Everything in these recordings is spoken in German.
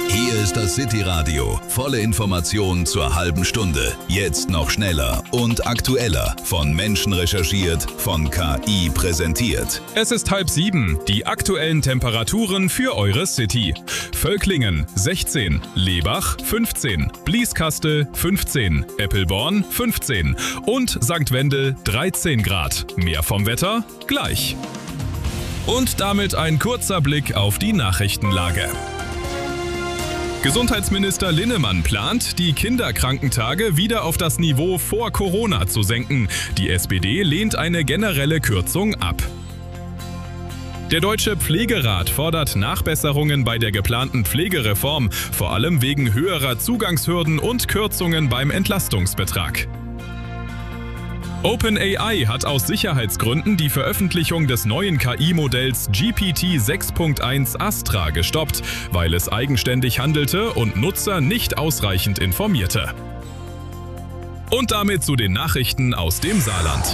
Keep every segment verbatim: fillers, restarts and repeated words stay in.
Hier ist das City Radio. Volle Informationen zur halben Stunde. Jetzt noch schneller und aktueller. Von Menschen recherchiert, von K I präsentiert. Es ist halb sieben. Die aktuellen Temperaturen für eure City. Völklingen sechzehn, Lebach fünfzehn, Blieskastel fünfzehn, Eppelborn fünfzehn und Sankt Wendel dreizehn Grad. Mehr vom Wetter gleich. Und damit ein kurzer Blick auf die Nachrichtenlage. Gesundheitsminister Linnemann plant, die Kinderkrankentage wieder auf das Niveau vor Corona zu senken. Die S P D lehnt eine generelle Kürzung ab. Der Deutsche Pflegerat fordert Nachbesserungen bei der geplanten Pflegereform, vor allem wegen höherer Zugangshürden und Kürzungen beim Entlastungsbetrag. OpenAI hat aus Sicherheitsgründen die Veröffentlichung des neuen K I-Modells G P T sechs Punkt eins Astra gestoppt, weil es eigenständig handelte und Nutzer nicht ausreichend informierte. Und damit zu den Nachrichten aus dem Saarland.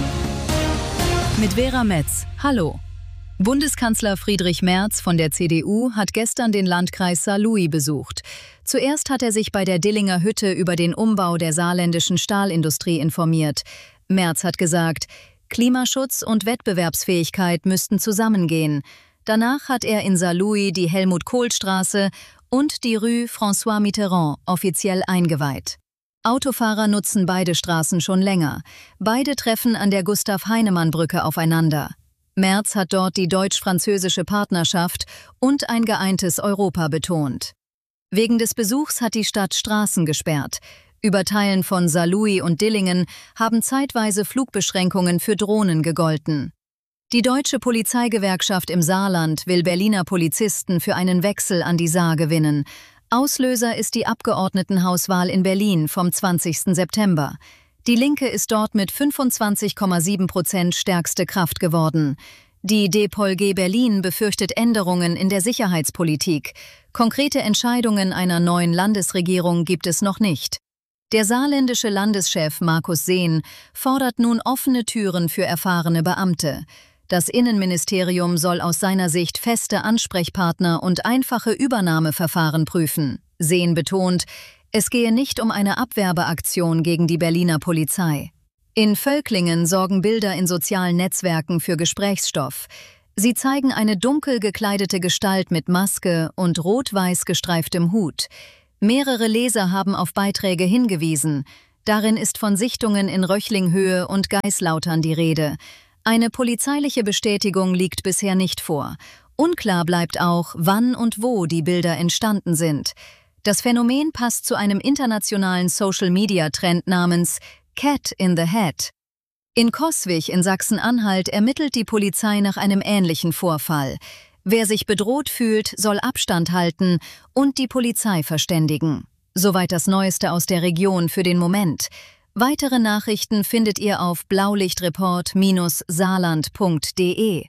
Mit Vera Metz. Hallo. Bundeskanzler Friedrich Merz von der C D U hat gestern den Landkreis Saarlouis besucht. Zuerst hat er sich bei der Dillinger Hütte über den Umbau der saarländischen Stahlindustrie informiert. Merz hat gesagt, Klimaschutz und Wettbewerbsfähigkeit müssten zusammengehen. Danach hat er in Saarlouis die Helmut-Kohl-Straße und die Rue François Mitterrand offiziell eingeweiht. Autofahrer nutzen beide Straßen schon länger. Beide treffen an der Gustav-Heinemann-Brücke aufeinander. Merz hat dort die deutsch-französische Partnerschaft und ein geeintes Europa betont. Wegen des Besuchs hat die Stadt Straßen gesperrt. Über Teilen von Saarlouis und Dillingen haben zeitweise Flugbeschränkungen für Drohnen gegolten. Die Deutsche Polizeigewerkschaft im Saarland will Berliner Polizisten für einen Wechsel an die Saar gewinnen. Auslöser ist die Abgeordnetenhauswahl in Berlin vom zwanzigsten September. Die Linke ist dort mit fünfundzwanzig Komma sieben Prozent stärkste Kraft geworden. Die D P O L G Berlin befürchtet Änderungen in der Sicherheitspolitik. Konkrete Entscheidungen einer neuen Landesregierung gibt es noch nicht. Der saarländische Landeschef Markus Sehn fordert nun offene Türen für erfahrene Beamte. Das Innenministerium soll aus seiner Sicht feste Ansprechpartner und einfache Übernahmeverfahren prüfen. Sehn betont, es gehe nicht um eine Abwerbeaktion gegen die Berliner Polizei. In Völklingen sorgen Bilder in sozialen Netzwerken für Gesprächsstoff. Sie zeigen eine dunkel gekleidete Gestalt mit Maske und rot-weiß gestreiftem Hut. Mehrere Leser haben auf Beiträge hingewiesen. Darin ist von Sichtungen in Röchlinghöhe und Geislautern die Rede. Eine polizeiliche Bestätigung liegt bisher nicht vor. Unklar bleibt auch, wann und wo die Bilder entstanden sind. Das Phänomen passt zu einem internationalen Social-Media-Trend namens Cat in the Hat. In Coswig in Sachsen-Anhalt ermittelt die Polizei nach einem ähnlichen Vorfall. Wer sich bedroht fühlt, soll Abstand halten und die Polizei verständigen. Soweit das Neueste aus der Region für den Moment. Weitere Nachrichten findet ihr auf blaulichtreport Bindestrich saarland Punkt de.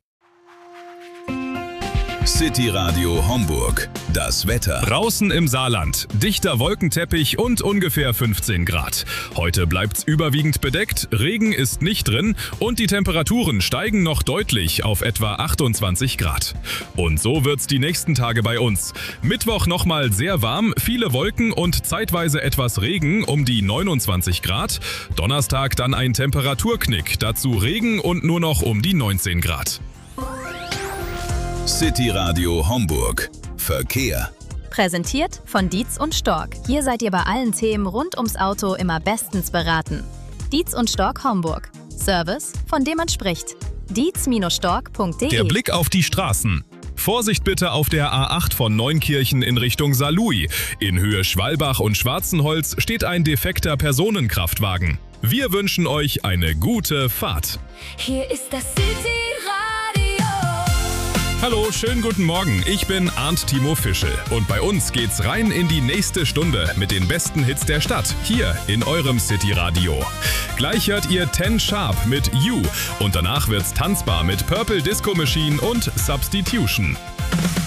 City Radio Homburg. Das Wetter. Draußen im Saarland. Dichter Wolkenteppich und ungefähr fünfzehn Grad. Heute bleibt's überwiegend bedeckt, Regen ist nicht drin und die Temperaturen steigen noch deutlich auf etwa achtundzwanzig Grad. Und so wird's die nächsten Tage bei uns. Mittwoch nochmal sehr warm, viele Wolken und zeitweise etwas Regen um die neunundzwanzig Grad. Donnerstag dann ein Temperaturknick, dazu Regen und nur noch um die neunzehn Grad. City Radio Homburg. Verkehr. Präsentiert von Dietz und Stork. Hier seid ihr bei allen Themen rund ums Auto immer bestens beraten. Dietz und Stork Homburg. Service, von dem man spricht. dietz Bindestrich stork Punkt de. Der Blick auf die Straßen. Vorsicht bitte auf der A acht von Neunkirchen in Richtung Saarlouis. In Höhe Schwalbach und Schwarzenholz steht ein defekter Personenkraftwagen. Wir wünschen euch eine gute Fahrt. Hier ist das City Radio. Hallo, schönen guten Morgen. Ich bin Arndt Timo Fischel und bei uns geht's rein in die nächste Stunde mit den besten Hits der Stadt, hier in eurem City Radio. Gleich hört ihr Ten Sharp mit You und danach wird's tanzbar mit Purple Disco Machine und Substitution.